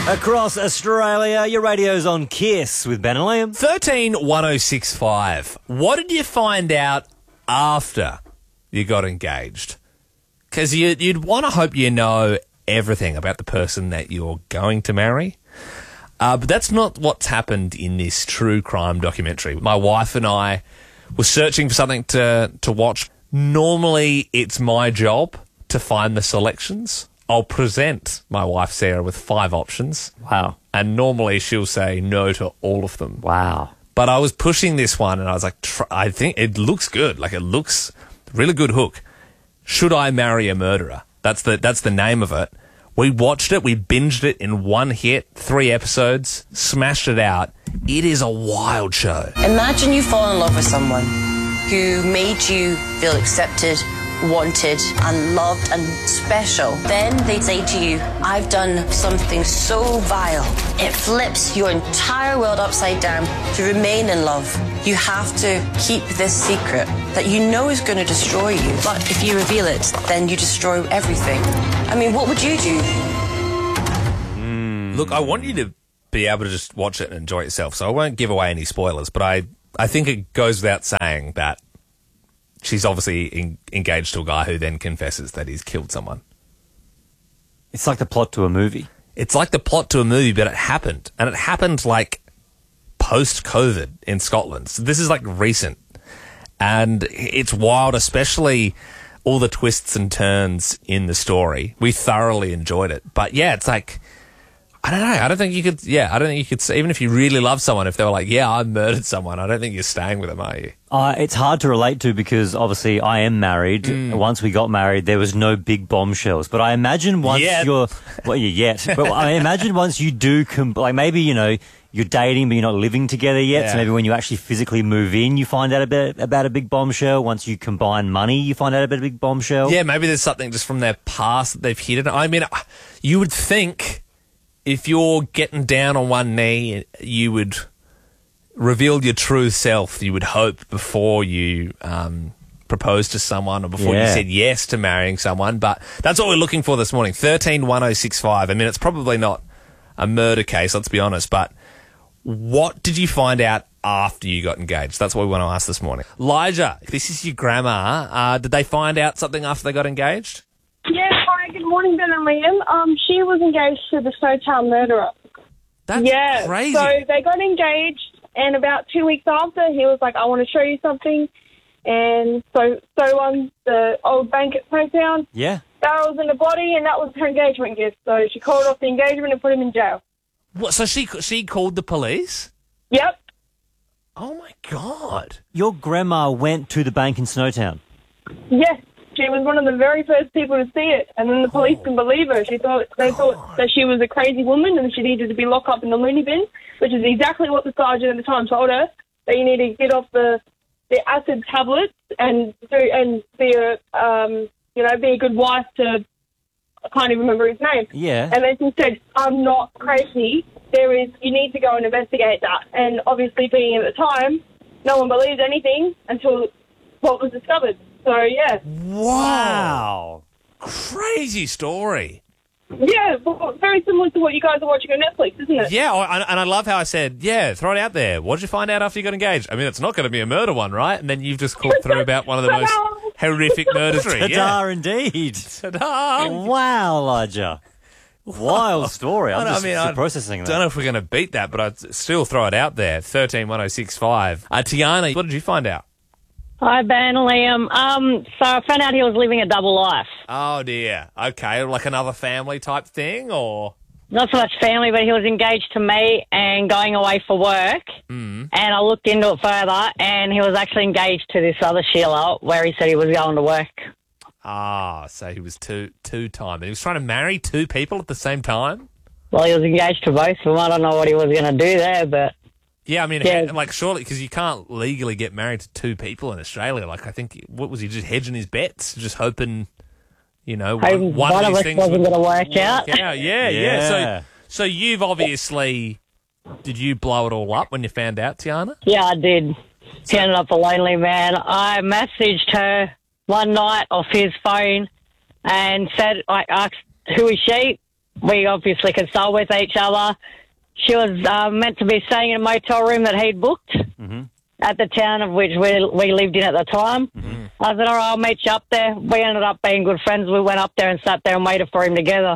Across Australia, your radio's on Kiss with Ben and Liam. 131065. What did you find out after you got engaged? Because you'd want to hope you know everything about the person that you're going to marry. But that's not what's happened in this true crime documentary. My wife and I were searching for something to watch. Normally, it's my job to find the selections. I'll present my wife, Sarah, with 5 options. Wow. And normally she'll say no to all of them. Wow. But I was pushing this one and I was like, I think it looks good. Like, it looks really good hook. Should I Marry a Murderer? That's the name of it. We watched it. We binged it in one hit, 3 episodes, smashed it out. It is a wild show. Imagine you fall in love with someone who made you feel accepted, wanted and loved and special. Then they say to you, I've done something so vile. It flips your entire world upside down. To remain in love, you have to keep this secret that you know is going to destroy you. But if you reveal it, then you destroy everything. I mean, what would you do? Look, I want you to be able to just watch it and enjoy it yourself, so I won't give away any spoilers, but I think it goes without saying that she's obviously engaged to a guy who then confesses that he's killed someone. It's like the plot to a movie. It's like the plot to a movie, but it happened. And it happened, like, post-COVID in Scotland. So this is, like, recent. And it's wild, especially all the twists and turns in the story. We thoroughly enjoyed it. But, yeah, it's like, I don't know. I don't think you could, even if you really love someone, if they were like, yeah, I murdered someone, I don't think you're staying with them, are you? It's hard to relate to because obviously I am married. Once we got married, there was no big bombshells. But I imagine once But I imagine once you do, like maybe, you know, you're dating but you're not living together yet. Yeah. So maybe when you actually physically move in, you find out about a big bombshell. Once you combine money, you find out about a big bombshell. Yeah, maybe there's something just from their past that they've hidden. I mean, you would think if you're getting down on one knee, you would reveal your true self, you would hope, before you propose to someone or before you said yes to marrying someone. But that's what we're looking for this morning. 131065. I mean, it's probably not a murder case, let's be honest, but what did you find out after you got engaged? That's what we want to ask this morning. Elijah, this is your grandma. Did they find out something after they got engaged? Yeah, hi, good morning, Ben and Liam. She was engaged to the Snowtown murderer. That's crazy. So they got engaged, and about 2 weeks after, he was like, I want to show you something. And so on the old bank at Snowtown. Yeah. Barrels in the body, and that was her engagement gift. So she called off the engagement and put him in jail. What? So she called the police? Yep. Oh, my God. Your grandma went to the bank in Snowtown? Yes. She was one of the very first people to see it, and then the police couldn't believe her. They thought that she was a crazy woman and she needed to be locked up in the loony bin, which is exactly what the sergeant at the time told her. That you need to get off the acid tablets and be a good wife to. I can't even remember his name. Yeah. And then she said, "I'm not crazy. You need to go and investigate that." And obviously, being at the time, no one believed anything until what was discovered. So, yeah. Wow. Crazy story. Yeah, well, very similar to what you guys are watching on Netflix, isn't it? Yeah, and I love how I said, yeah, throw it out there. What did you find out after you got engaged? I mean, it's not going to be a murder one, right? And then you've just called through about one of the most horrific murders. Ta-da, indeed. Ta-da. Wow, Elijah. Wild story. I'm just processing that. I don't know if we're going to beat that, but I'd still throw it out there. 131065. Tiana, what did you find out? Hi, Ben, Liam. So I found out he was living a double life. Oh, dear. Okay, like another family type thing, or? Not so much family, but he was engaged to me and going away for work. And I looked into it further, and he was actually engaged to this other Sheila where he said he was going to work. Ah, so he was two-time. He was trying to marry 2 people at the same time? Well, he was engaged to both of them. I don't know what he was going to do there, but... Yeah, I mean, like, surely, because you can't legally get married to 2 people in Australia. Like, I think, what was he, just hedging his bets? Just hoping, you know, one of these things wasn't going to work out. Yeah. So you've obviously, did you blow it all up when you found out, Tiana? Yeah, I did. He ended up a lonely man. I messaged her one night off his phone and said, I asked, who is she? we obviously consult with each other. She was meant to be staying in a motel room that he'd booked at the town of which we lived in at the time. I said, all right, I'll meet you up there. We ended up being good friends. We went up there and sat there and waited for him together.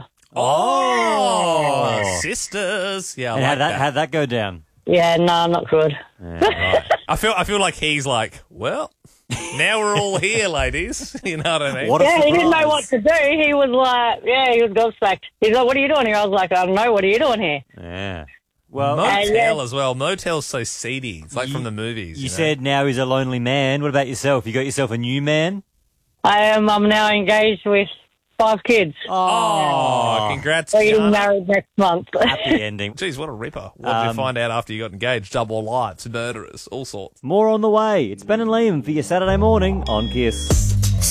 Oh, sisters. Yeah, I And like that. how'd that go down? Yeah, no, not good. Yeah, right. I feel like he's like, well, now we're all here, ladies. You know what I mean? What a Yeah, he didn't know surprise. what to do. He was like, he was gobsmacked. He's like, what are you doing here? I was like, I don't know. What are you doing here? Yeah. Well, Motel as well. Motel's so seedy. It's like from the movies. you know? said now he's a lonely man. What about yourself? You got yourself a new man? I'm now engaged with 5 kids. Oh, congrats, We're getting Kiana. married next month. Happy ending. Jeez, what a ripper. What did you find out after you got engaged? Double lives, murderers, all sorts. More on the way. It's Ben and Liam for your Saturday morning on Kiss.